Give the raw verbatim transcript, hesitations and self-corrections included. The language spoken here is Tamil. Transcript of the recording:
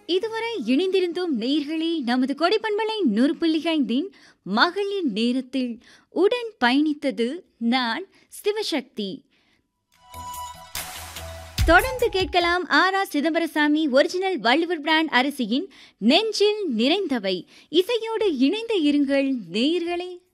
இதுவரை இணைந்திருந்தோம் நேயர்களே நமது கொடைப்பண்பலை நூறு புள்ளி ஐந்தின் மகளிர் நேரத்தில் உடன் பயணித்தது நான் சிவசக்தி. தொடர்ந்து கேட்கலாம் R R Chidambarasamy original Valluvar brand அரிசியின் நெஞ்சில் நிறைந்தவை. இசையோடு இணைந்து இருங்கள் நேயர்களே.